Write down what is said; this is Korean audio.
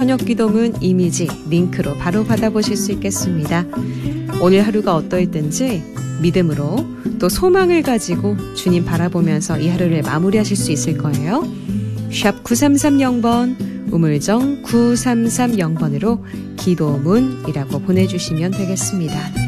저녁 기도문 이미지 링크로 바로 받아보실 수 있겠습니다. 오늘 하루가 어떠했든지 믿음으로 또 소망을 가지고 주님 바라보면서 이 하루를 마무리하실 수 있을 거예요. 샵 9330번, 우물정 9330번으로 기도문이라고 보내주시면 되겠습니다.